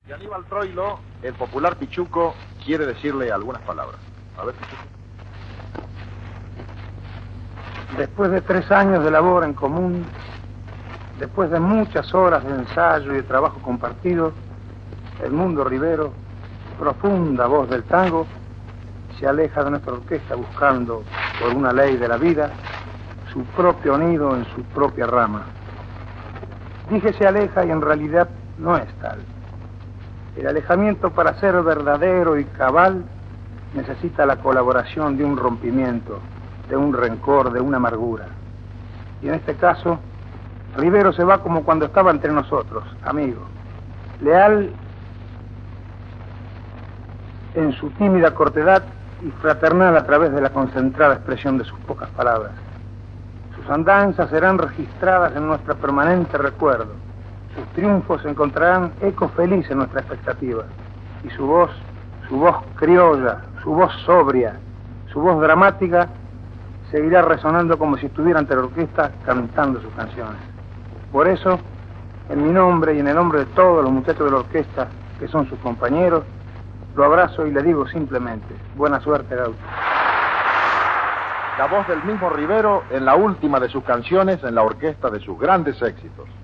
Y Aníbal Troilo, el popular Pichuco, quiere decirle algunas palabras. A ver, Pichuco. Después de 3 años de labor en común, después de muchas horas de ensayo y de trabajo compartido, el Mundo Rivero, profunda voz del tango, se aleja de nuestra orquesta buscando, por una ley de la vida, su propio nido en su propia rama. Dije se aleja y en realidad no es tal. El alejamiento, para ser verdadero y cabal, necesita la colaboración de un rompimiento, de un rencor, de una amargura. Y en este caso, Rivero se va como cuando estaba entre nosotros, amigo, leal en su tímida cortedad y fraternal a través de la concentrada expresión de sus pocas palabras. Sus andanzas serán registradas en nuestro permanente recuerdo. Sus triunfos encontrarán eco feliz en nuestra expectativa. Y su voz criolla, su voz sobria, su voz dramática, seguirá resonando como si estuviera ante la orquesta cantando sus canciones. Por eso, en mi nombre y en el nombre de todos los muchachos de la orquesta, que son sus compañeros, lo abrazo y le digo simplemente, buena suerte, Gaucho. La voz del mismo Rivero en la última de sus canciones en la orquesta de sus grandes éxitos.